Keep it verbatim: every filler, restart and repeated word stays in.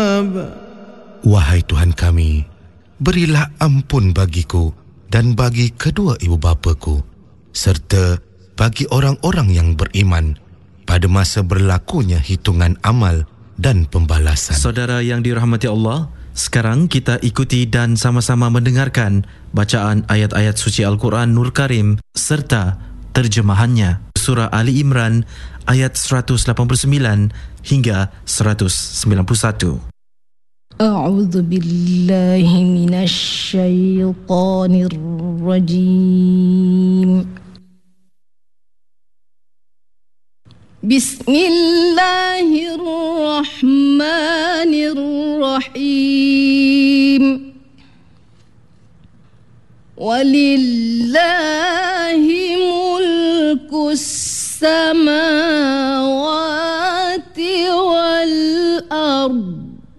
Wahai Tuhan kami, berilah ampun bagiku dan bagi kedua ibu bapaku, serta bagi orang-orang yang beriman pada masa berlakunya hitungan amal dan pembalasan. Saudara yang dirahmati Allah, sekarang kita ikuti dan sama-sama mendengarkan bacaan ayat-ayat suci Al-Quran Nur Karim serta terjemahannya. Surah Ali Imran ayat seratus lapan puluh sembilan hingga seratus sembilan puluh satu. A'udzu billahi minasy syaithanir rajim. Bismillahirrahmanirrahim. Walillahi